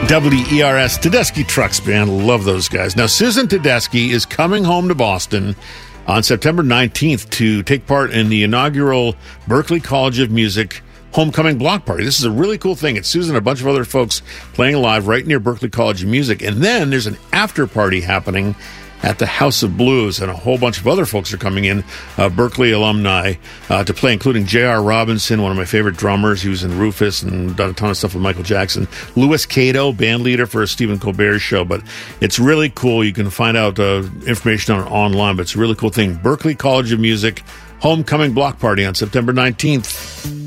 WERS Tedeschi Trucks Band. Love those guys. Now, Susan Tedeschi is coming home to Boston on September 19th to take part in the inaugural Berklee College of Music Homecoming Block Party. This is a really cool thing. It's Susan and a bunch of other folks playing live right near Berklee College of Music. And then there's an after party happening at the House of Blues, and a whole bunch of other folks are coming in, Berklee alumni, to play, including J.R. Robinson, one of my favorite drummers. He was in Rufus and done a ton of stuff with Michael Jackson. Louis Cato, band leader for Stephen Colbert show. But it's really cool. You can find out information on it online, but it's a really cool thing. Berklee College of Music Homecoming Block Party on September 19th.